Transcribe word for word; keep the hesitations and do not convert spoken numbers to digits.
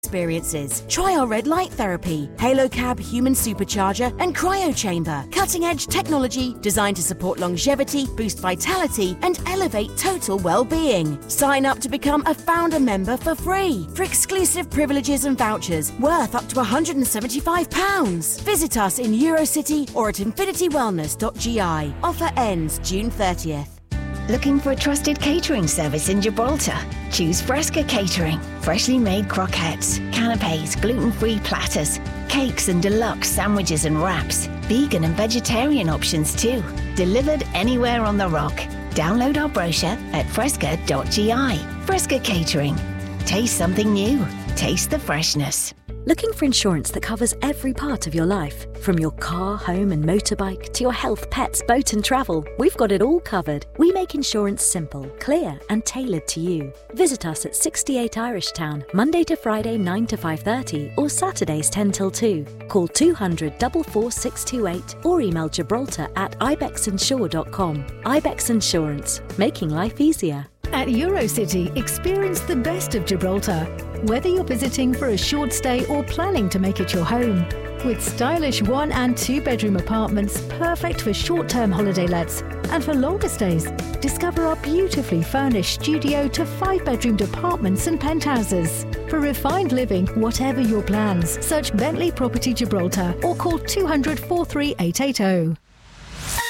experiences. Try our red light therapy, Halo Cab human supercharger and cryo chamber. Cutting-edge technology designed to support longevity, boost vitality and elevate total well-being. Sign up to become a founder member for free for exclusive privileges and vouchers worth up to one hundred seventy-five pounds. Visit us in Eurocity or at infinity wellness dot g i. Offer ends June thirtieth. Looking for a trusted catering service in Gibraltar? Choose Fresca Catering. Freshly made croquettes, canapes, gluten-free platters, cakes and deluxe sandwiches and wraps. Vegan and vegetarian options too. Delivered anywhere on the rock. Download our brochure at fresca dot g i. Fresca Catering. Taste something new. Taste the freshness. Looking for insurance that covers every part of your life? From your car, home and motorbike to your health, pets, boat and travel, we've got it all covered. We make insurance simple, clear and tailored to you. Visit us at sixty-eight Irish Town, Monday to Friday nine to five thirty or Saturdays ten till two. Call two hundred, four four six two eight or email gibraltar at ibex insure dot com. Ibex Insurance, making life easier. At Eurocity, experience the best of Gibraltar, whether you're visiting for a short stay or planning to make it your home. With stylish one and two bedroom apartments perfect for short-term holiday lets and for longer stays, discover our beautifully furnished studio to five bedroomed apartments and penthouses. For refined living, whatever your plans, search Bentley Property Gibraltar or call two hundred, four three eight eight zero.